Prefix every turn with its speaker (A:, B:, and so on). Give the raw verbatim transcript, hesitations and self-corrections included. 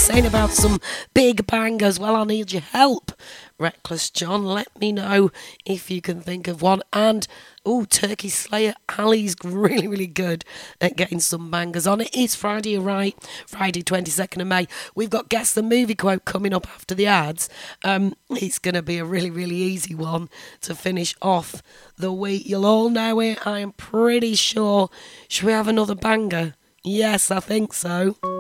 A: saying about some big bangers. Well, I need your help, Reckless John. Let me know if you can think of one. And, oh, Turkey Slayer, Ali's really, really good at getting some bangers on. It is Friday, you're right, Friday twenty-second of May. We've got Guess the Movie Quote coming up after the ads. Um, it's going to be a really, really easy one to finish off the week. You'll all know it, I am pretty sure. Should we have another banger? Yes, I think so.